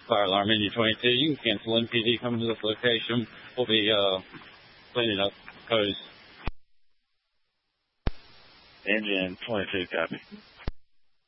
Fire alarm Engine 22. You can cancel MPD coming to this location. We'll be cleaning up hose. Engine 22, copy.